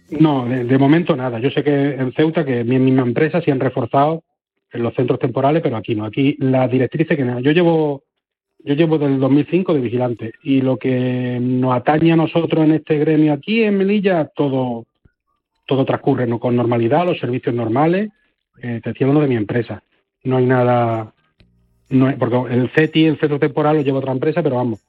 No, de momento nada. Yo sé que en Ceuta, que mi misma empresa, sí han reforzado en los centros temporales, pero aquí no. Aquí la directriz es que nada. Yo llevo del 2005 de vigilante y lo que nos atañe a nosotros en este gremio aquí en Melilla, todo transcurre, ¿no?, con normalidad, los servicios normales. Te estoy hablando de mi empresa. No hay nada, porque el CETI, el centro temporal, lo lleva otra empresa, pero vamos,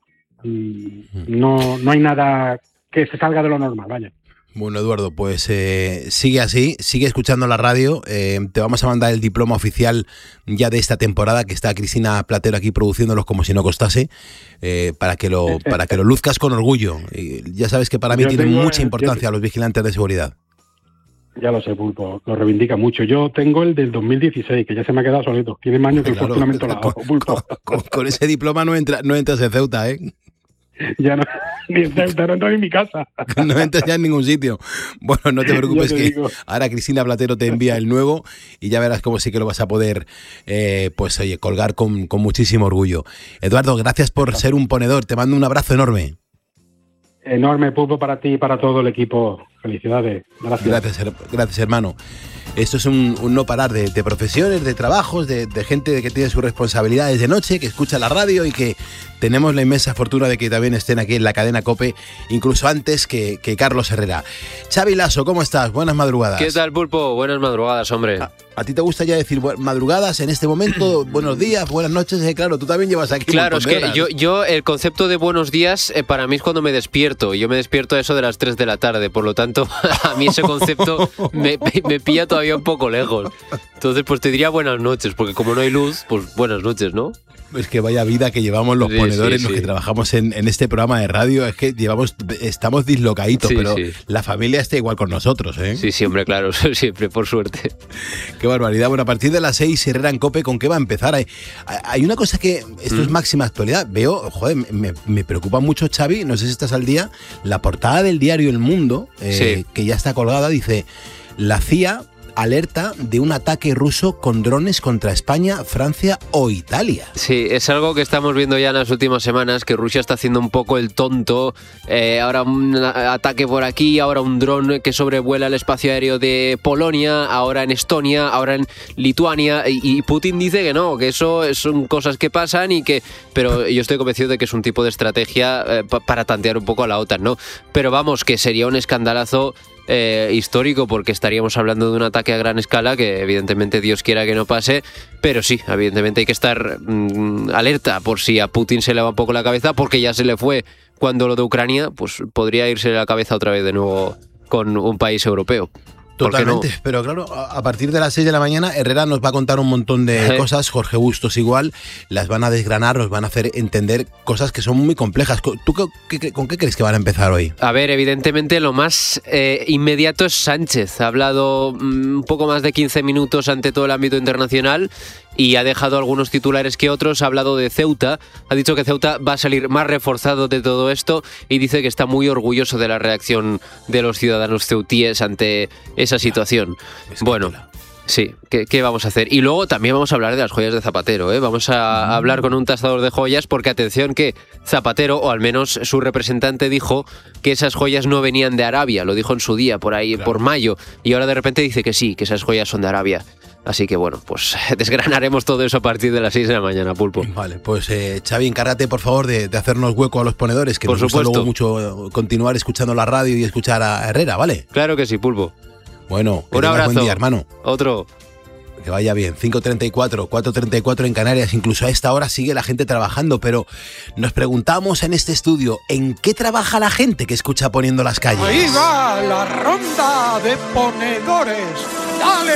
no hay nada que se salga de lo normal, vaya. Bueno, Eduardo, pues sigue así, sigue escuchando la radio. Te vamos a mandar el diploma oficial ya de esta temporada, que está Cristina Platero aquí produciéndolos como si no costase, para que lo luzcas con orgullo. Y ya sabes que para mí tiene mucha importancia los vigilantes de seguridad. Ya lo sé, Pulpo, lo reivindica mucho. Yo tengo el del 2016, que ya se me ha quedado solito. Tiene más años que el funcionamiento de la Pulpo. Con ese diploma no entras en Ceuta, ¿eh? Ya no, ni en Ceuta, no entro en mi casa. No entras ya en ningún sitio. Bueno, no te preocupes, que ahora Cristina Platero te envía el nuevo y ya verás cómo sí que lo vas a poder, pues oye, colgar con muchísimo orgullo. Eduardo, gracias por ser un ponedor. Te mando un abrazo enorme. Enorme, Pulpo, para ti y para todo el equipo. Felicidades. Gracias, hermano. Esto es un no parar de profesiones, de trabajos, de gente que tiene sus responsabilidades de noche, que escucha la radio y que tenemos la inmensa fortuna de que también estén aquí en la cadena COPE, incluso antes que Carlos Herrera. Xavi Lasso, ¿cómo estás? Buenas madrugadas. ¿Qué tal, Pulpo? Buenas madrugadas, hombre. ¿A ti te gusta ya decir madrugadas en este momento? Buenos días, buenas noches, claro, tú también llevas aquí. Claro, es que yo el concepto de buenos días para mí es cuando me despierto. Yo me despierto a eso de las 3 de la tarde, por lo tanto, a mí ese concepto me pilla todavía un poco lejos. Entonces, pues te diría buenas noches, porque como no hay luz, pues buenas noches, ¿no? Es que vaya vida que llevamos los ponedores, los que trabajamos en este programa de radio, es que estamos dislocaditos, pero la familia está igual con nosotros, ¿eh? Sí, hombre, claro, siempre, por suerte. Qué barbaridad. Bueno, a partir de las 6, Herrera en COPE, ¿con qué va a empezar? Hay una cosa que, esto es máxima actualidad, veo, joder, me preocupa mucho, Xavi, no sé si estás al día, la portada del diario El Mundo, que ya está colgada, dice, la CIA alerta de un ataque ruso con drones contra España, Francia o Italia. Sí, es algo que estamos viendo ya en las últimas semanas, que Rusia está haciendo un poco el tonto. Ahora un ataque por aquí, ahora un dron que sobrevuela el espacio aéreo de Polonia, ahora en Estonia, ahora en Lituania, y Putin dice que no, que eso son cosas que pasan pero yo estoy convencido de que es un tipo de estrategia para tantear un poco a la OTAN, ¿no? Pero vamos, que sería un escandalazo histórico, porque estaríamos hablando de un ataque a gran escala que evidentemente Dios quiera que no pase, pero sí, evidentemente hay que estar alerta por si a Putin se le va un poco la cabeza, porque ya se le fue cuando lo de Ucrania, pues podría irse la cabeza otra vez de nuevo con un país europeo. Totalmente, no? Pero claro, a partir de las 6 de la mañana Herrera nos va a contar un montón de cosas, Jorge Bustos igual, las van a desgranar, nos van a hacer entender cosas que son muy complejas. ¿Tú con qué crees que van a empezar hoy? A ver, evidentemente lo más inmediato es Sánchez. Ha hablado un poco más de 15 minutos ante todo el ámbito internacional y ha dejado algunos titulares que otros. Ha hablado de Ceuta, ha dicho que Ceuta va a salir más reforzado de todo esto y dice que está muy orgulloso de la reacción de los ciudadanos ceutíes ante esa situación. Bueno, sí, ¿qué vamos a hacer? Y luego también vamos a hablar de las joyas de Zapatero, ¿eh? Vamos a hablar con un tasador de joyas, porque atención que Zapatero, o al menos su representante, dijo que esas joyas no venían de Arabia, lo dijo en su día, por ahí, por mayo, y ahora de repente dice que sí, que esas joyas son de Arabia. Así que bueno, pues desgranaremos todo eso a partir de las 6 de la mañana, Pulpo. Vale, pues Xavi, encárgate por favor de hacernos hueco a los ponedores, que por nos gusta luego mucho continuar escuchando la radio y escuchar a Herrera, ¿vale? Claro que sí, Pulpo. Bueno, un abrazo. Buen día, hermano. Otro. Que vaya bien. 5:34, 4:34 en Canarias. Incluso a esta hora sigue la gente trabajando, pero nos preguntamos en este estudio, ¿en qué trabaja la gente que escucha Poniendo las Calles? Ahí va la ronda de ponedores. ¡Dale,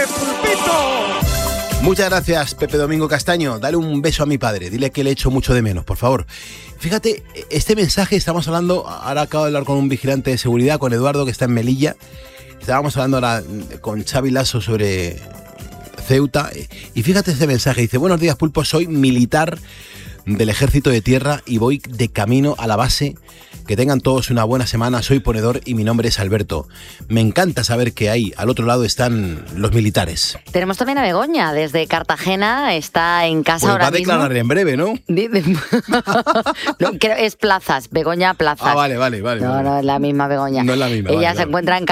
Pulpito! Muchas gracias, Pepe Domingo Castaño. Dale un beso a mi padre. Dile que le echo mucho de menos, por favor. Fíjate, este mensaje, estamos hablando, ahora acabo de hablar con un vigilante de seguridad, con Eduardo, que está en Melilla. Estábamos hablando ahora con Xavi Lasso sobre Ceuta, y fíjate este mensaje, dice: buenos días, Pulpo, soy militar del Ejército de Tierra y voy de camino a la base. Que tengan todos una buena semana, soy ponedor y mi nombre es Alberto. Me encanta saber que ahí, al otro lado, están los militares. Tenemos también a Begoña, desde Cartagena, está en casa ahora mismo. Va a declarar en breve, ¿no? No, es Plazas, Begoña Plazas. Ah, vale. No, no es la misma Begoña. No es la misma. Ella se encuentra en